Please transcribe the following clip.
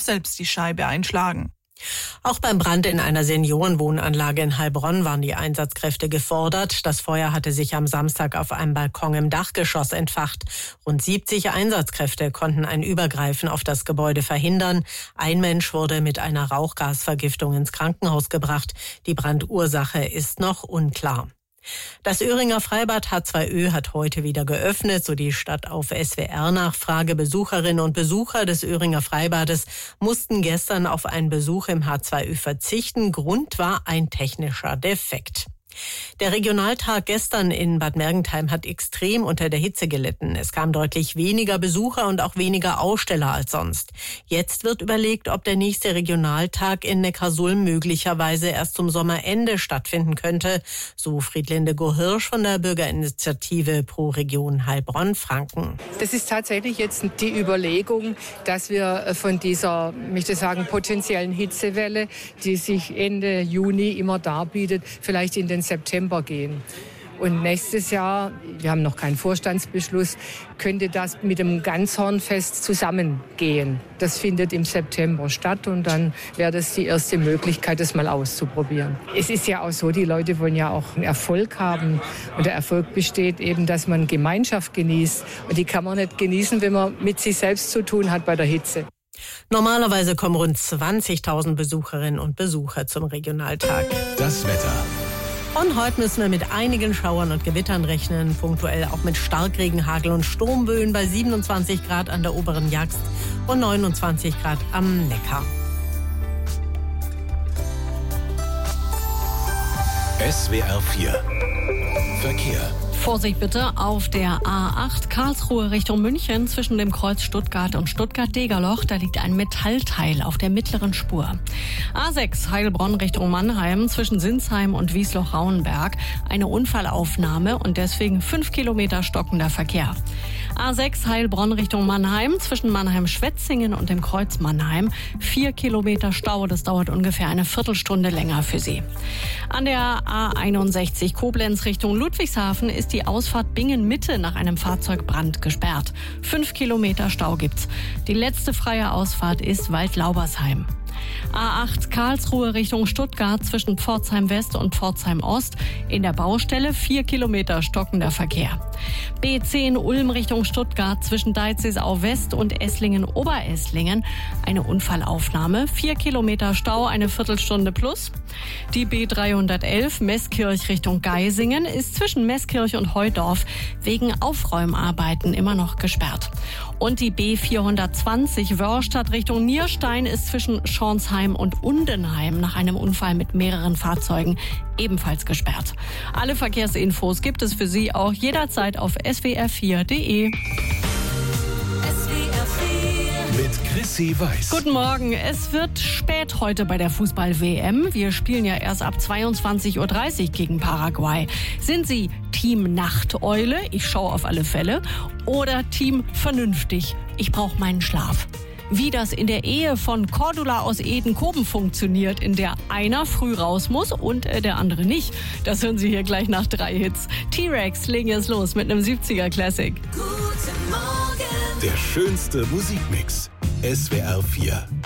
selbst die Scheibe einschlagen. Auch beim Brand in einer Seniorenwohnanlage in Heilbronn waren die Einsatzkräfte gefordert. Das Feuer hatte sich am Samstag auf einem Balkon im Dachgeschoss entfacht. Rund 70 Einsatzkräfte konnten ein Übergreifen auf das Gebäude verhindern. Ein Mensch wurde mit einer Rauchgasvergiftung ins Krankenhaus gebracht. Die Brandursache ist noch unklar. Das Öhringer Freibad H2Ö hat heute wieder geöffnet, so die Stadt auf SWR-Nachfrage. Besucherinnen und Besucher des Öhringer Freibades mussten gestern auf einen Besuch im H2Ö verzichten. Grund war ein technischer Defekt. Der Regionaltag gestern in Bad Mergentheim hat extrem unter der Hitze gelitten. Es kamen deutlich weniger Besucher und auch weniger Aussteller als sonst. Jetzt wird überlegt, ob der nächste Regionaltag in Neckarsulm möglicherweise erst zum Sommerende stattfinden könnte, so Friedlinde Gohirsch von der Bürgerinitiative Pro Region Heilbronn-Franken. Das ist tatsächlich jetzt die Überlegung, dass wir von dieser, möchte ich sagen, potenziellen Hitzewelle, die sich Ende Juni immer darbietet, vielleicht in den September gehen. Und nächstes Jahr, wir haben noch keinen Vorstandsbeschluss, könnte das mit dem Ganzhornfest zusammengehen. Das findet im September statt und dann wäre das die erste Möglichkeit, das mal auszuprobieren. Es ist ja auch so, die Leute wollen ja auch einen Erfolg haben. Und der Erfolg besteht eben, dass man Gemeinschaft genießt. Und die kann man nicht genießen, wenn man mit sich selbst zu tun hat bei der Hitze. Normalerweise kommen rund 20.000 Besucherinnen und Besucher zum Regionaltag. Das Wetter. Und heute müssen wir mit einigen Schauern und Gewittern rechnen, punktuell auch mit Starkregen, Hagel und Sturmböen bei 27 Grad an der oberen Jagst und 29 Grad am Neckar. SWR 4 Verkehr. Vorsicht bitte auf der A8 Karlsruhe Richtung München zwischen dem Kreuz Stuttgart und Stuttgart-Degerloch. Da liegt ein Metallteil auf der mittleren Spur. A6 Heilbronn Richtung Mannheim zwischen Sinsheim und Wiesloch-Rauenberg. Eine Unfallaufnahme und deswegen 5 Kilometer stockender Verkehr. A6 Heilbronn Richtung Mannheim zwischen Mannheim-Schwetzingen und dem Kreuz Mannheim. 4 Kilometer Stau, das dauert ungefähr eine Viertelstunde länger für Sie. An der A61 Koblenz Richtung Ludwigshafen ist die Ausfahrt Bingen-Mitte nach einem Fahrzeugbrand gesperrt. 5 Kilometer Stau gibt's. Die letzte freie Ausfahrt ist Waldlaubersheim. A8 Karlsruhe Richtung Stuttgart zwischen Pforzheim West und Pforzheim Ost. In der Baustelle 4 Kilometer stockender Verkehr. B10 Ulm Richtung Stuttgart zwischen Deizisau West und Esslingen-Oberesslingen. Eine Unfallaufnahme. 4 Kilometer Stau, eine Viertelstunde plus. Die B311 Meßkirch Richtung Geisingen ist zwischen Meßkirch und Heudorf wegen Aufräumarbeiten immer noch gesperrt. Und die B420 Wörstadt Richtung Nierstein ist zwischen Schornsheim und Undenheim nach einem Unfall mit mehreren Fahrzeugen ebenfalls gesperrt. Alle Verkehrsinfos gibt es für Sie auch jederzeit auf swr4.de. Mit Chrissy Weiß. Guten Morgen. Es wird spät heute bei der Fußball-WM. Wir spielen ja erst ab 22.30 Uhr gegen Paraguay. Sind Sie Team Nachteule? Ich schaue auf alle Fälle. Oder Team Vernünftig? Ich brauche meinen Schlaf. Wie das in der Ehe von Cordula aus Edenkoben funktioniert, in der einer früh raus muss und der andere nicht. Das hören Sie hier gleich nach 3 Hits. T-Rex legen jetzt los mit einem 70er Classic. Der schönste Musikmix. SWR 4.